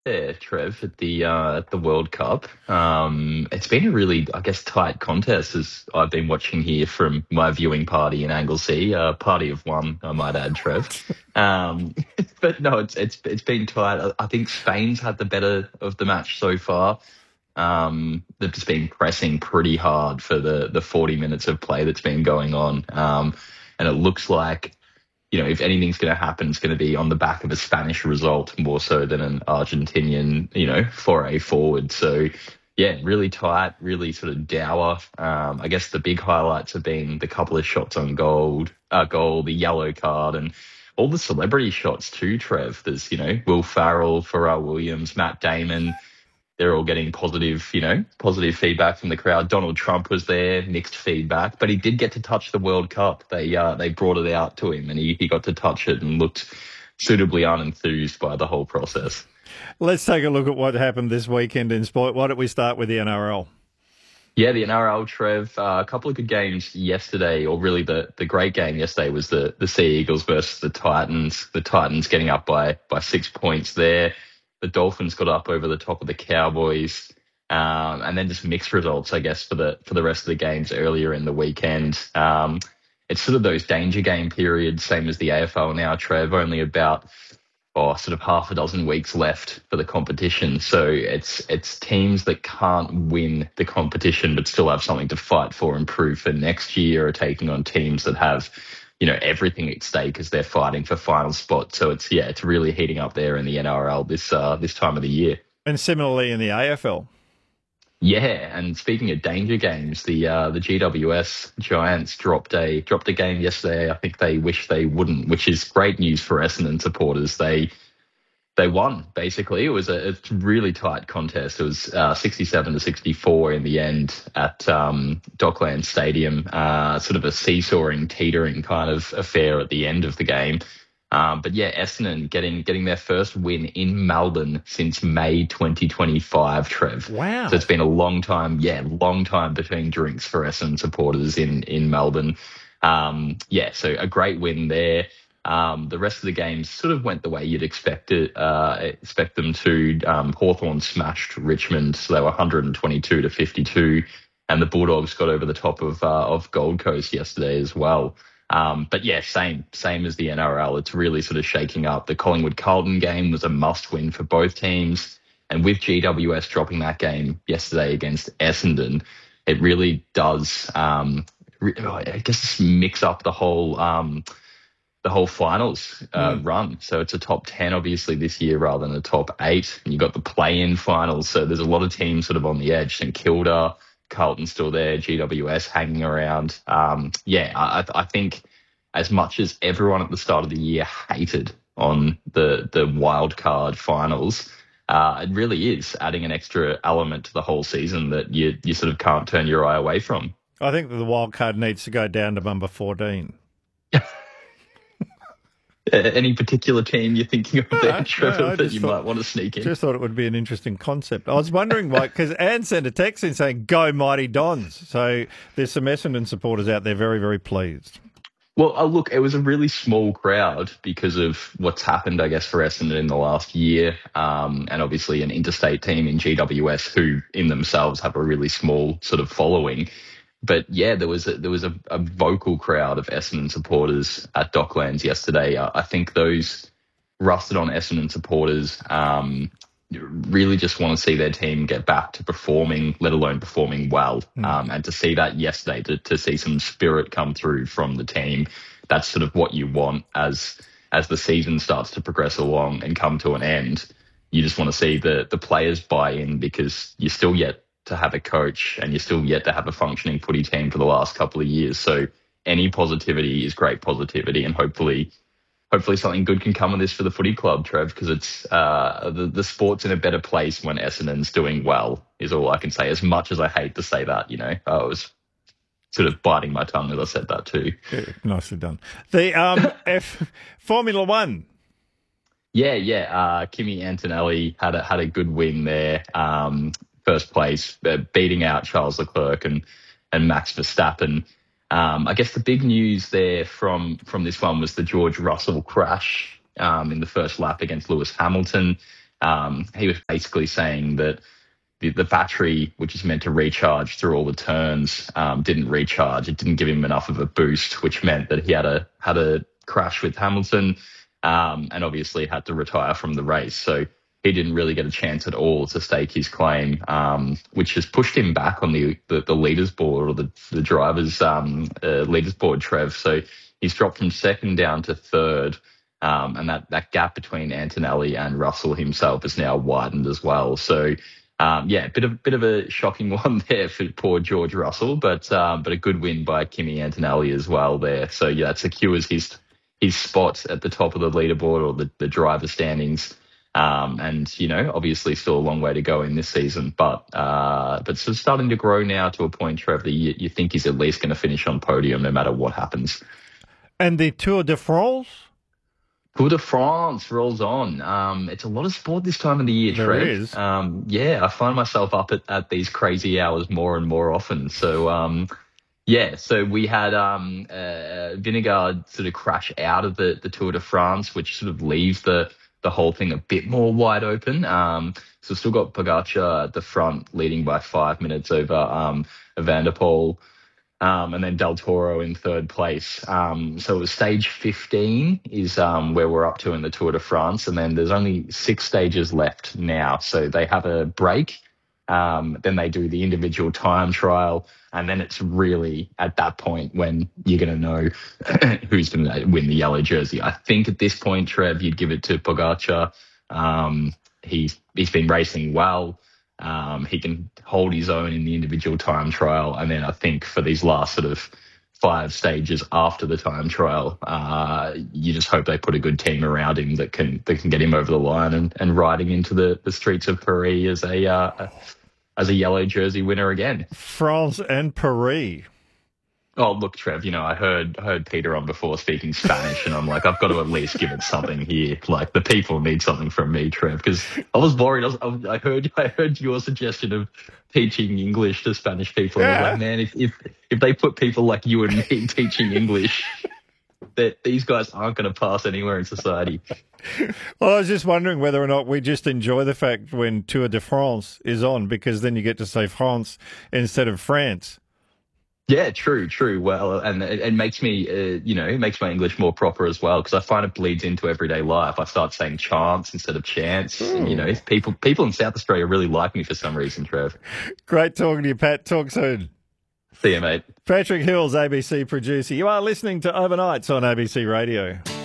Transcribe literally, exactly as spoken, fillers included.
there, Trev, at the uh, at the World Cup. Um, it's been a really, I guess, tight contest as I've been watching here from my viewing party in Anglesea. Uh, party of one, I might add, Trev. Um, but no, it's it's it's been tight. I I think Spain's had the better of the match so far. Um, they've just been pressing pretty hard for the the forty minutes of play that's been going on. Um, and it looks like you know, if anything's going to happen, it's going to be on the back of a Spanish result more so than an Argentinian, you know, foray forward. So, yeah, really tight, really sort of dour. Um, I guess the big highlights have been the couple of shots on goal, uh, goal, the yellow card, and all the celebrity shots too, Trev. There's, you know, Will Farrell, Pharrell Williams, Matt Damon. They're all getting positive, you know, positive feedback from the crowd. Donald Trump was there, mixed feedback, but he did get to touch the World Cup. They uh, they brought it out to him, and he, he got to touch it and looked suitably unenthused by the whole process. Let's take a look at what happened this weekend in sport. Why don't we start with the N R L? Yeah, the N R L, Trev, uh, a couple of good games yesterday, or really the, the great game yesterday was the, the Sea Eagles versus the Titans. The Titans getting up by by six points there. The Dolphins got up over the top of the Cowboys, um, and then just mixed results, I guess, for the for the rest of the games earlier in the weekend. Um, it's sort of those danger game periods, same as the A F L now, Trev. Only about oh, sort of half a dozen weeks left for the competition. So it's it's teams that can't win the competition but still have something to fight for and prove for next year are taking on teams that have, you know, everything at stake as they're fighting for final spot. So it's yeah, it's really heating up there in the N R L this uh, this time of the year. And similarly in the A F L. Yeah, and speaking of danger games, the uh, the G W S Giants dropped a dropped a game yesterday. I think they wish they wouldn't, which is great news for Essendon supporters. They they won basically. It was a, a really tight contest. It was uh, sixty-seven to sixty-four in the end at um, Dockland Stadium. Uh, sort of a seesawing, teetering kind of affair at the end of the game. Um, but yeah, Essendon getting getting their first win in Melbourne since May twenty twenty-five, Trev. Wow. So it's been a long time, yeah, long time between drinks for Essendon supporters in, in Melbourne. Um, yeah, so a great win there. Um, the rest of the games sort of went the way you'd expect it, uh, expect them to. Um, Hawthorn smashed Richmond, so they were one twenty-two to fifty-two, and the Bulldogs got over the top of uh, of Gold Coast yesterday as well. Um, but yeah, same same as the N R L. It's really sort of shaking up. The Collingwood-Carlton game was a must-win for both teams. And with G W S dropping that game yesterday against Essendon, it really does, um, I guess, mix up the whole um, the whole finals uh, mm. run. So it's a top ten, obviously, this year rather than a top eight. And you've got the play-in finals. So there's a lot of teams sort of on the edge. St Kilda, Carlton still there, G W S hanging around. Um, yeah, I, I think as much as everyone at the start of the year hated on the the wild card finals, uh, it really is adding an extra element to the whole season that you you sort of can't turn your eye away from. I think that the wild card needs to go down to number fourteen. Any particular team you're thinking of there, no, Trevor, no, that you thought, might want to sneak in? Just thought it would be an interesting concept. I was wondering why, because Anne sent a text in saying, go Mighty Dons. So there's some Essendon supporters out there very, very pleased. Well, uh, look, it was a really small crowd because of what's happened, I guess, for Essendon in the last year. Um, and obviously an interstate team in G W S who in themselves have a really small sort of following. But yeah, there was a, there was a, a vocal crowd of Essendon supporters at Docklands yesterday. I, I think those rusted on Essendon supporters um, really just want to see their team get back to performing, let alone performing well. Mm. Um, and to see that yesterday, to, to see some spirit come through from the team, that's sort of what you want as as the season starts to progress along and come to an end. You just want to see the the players buy in because you're still yet to have a coach and you're still yet to have a functioning footy team for the last couple of years. So any positivity is great positivity, and hopefully hopefully something good can come of this for the footy club, Trev, because it's uh, the, the sport's in a better place when Essendon's doing well, is all I can say, as much as I hate to say that, you know. I was sort of biting my tongue as I said that too. Yeah, nicely done. The um, F Formula One. Yeah, yeah. Uh, Kimi Antonelli had a, had a good win there. Um, first place, uh, beating out Charles Leclerc and, and Max Verstappen. Um, I guess the big news there from, from this one was the George Russell crash um, in the first lap against Lewis Hamilton. Um, he was basically saying that the, the battery, which is meant to recharge through all the turns, um, didn't recharge. It didn't give him enough of a boost, which meant that he had a had a crash with Hamilton, um, and obviously had to retire from the race. So he didn't really get a chance at all to stake his claim, um, which has pushed him back on the the, the leaders board or the the drivers um, uh, leaders board. Trev, so he's dropped from second down to third. Um, and that, that gap between Antonelli and Russell himself is now widened as well. So, um, yeah, bit of bit of a shocking one there for poor George Russell, but um, but a good win by Kimi Antonelli as well there. So yeah, it secures his his spot at the top of the leaderboard or the, the driver standings. Um, and you know, obviously still a long way to go in this season, but uh, but so starting to grow now to a point, Trev, that you, you think he's at least going to finish on podium no matter what happens. And the Tour de France. Tour de France rolls on. Um, it's a lot of sport this time of the year, There Trev. is. Um, yeah, I find myself up at, at these crazy hours more and more often. So, um, yeah, so we had um, uh, Vingegaard sort of crash out of the, the Tour de France, which sort of leaves the, the whole thing a bit more wide open. Um, so still got Pogacar at the front, leading by five minutes over um, Van der Poel. Um, and then Del Toro in third place. Um, so it was stage fifteen is um, where we're up to in the Tour de France. And then there's only six stages left now. So they have a break. Um, then they do the individual time trial. And then it's really at that point when you're going to know who's going to win the yellow jersey. I think at this point, Trev, you'd give it to Pogacar. Um, he's, he's been racing well. Um, he can hold his own in the individual time trial. And then I think for these last sort of five stages after the time trial, uh, you just hope they put a good team around him that can that can get him over the line and, and riding into the, the streets of Paris as a uh, as a yellow jersey winner again. France and Paris. Oh, look, Trev, you know, I heard heard Peter on before speaking Spanish, and I'm like, I've got to at least give it something here. Like, the people need something from me, Trev, because I was worried. I, was, I heard I heard your suggestion of teaching English to Spanish people. And I was like, man, if, if, if they put people like you and me teaching English, that these guys aren't going to pass anywhere in society. Well, I was just wondering whether or not we just enjoy the fact when Tour de France is on, because then you get to say France instead of France. Yeah, true, true. Well, and it, it makes me, uh, you know, it makes my English more proper as well, because I find it bleeds into everyday life. I start saying chance instead of chance. And, you know, people people in South Australia really like me for some reason, Trev. Great talking to you, Pat. Talk soon. See you, mate. Patrick Hills, A B C producer. You are listening to Overnights on A B C Radio.